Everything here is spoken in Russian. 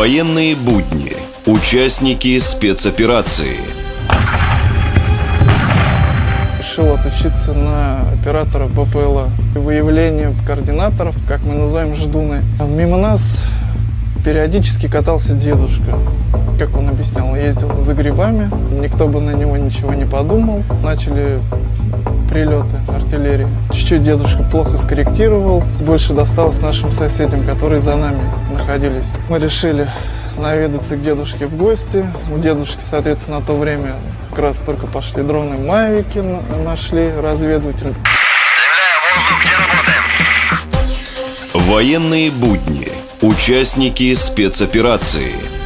Военные будни. Участники спецоперации. Решил отучиться на оператора БПЛА. Выявление координаторов, как мы называем, ждуны. Мимо нас периодически катался дедушка. Как он объяснял, ездил за грибами. Никто бы на него ничего не подумал. Начали прилеты артиллерии. Чуть-чуть дедушка плохо скорректировал. Больше досталось нашим соседям, которые за нами находились. Мы решили наведаться к дедушке в гости. У дедушки, соответственно, на то время как раз только пошли дроны, мавики нашли разведыватель. Земля, воздух, где работаем? Военные будни. Участники спецоперации.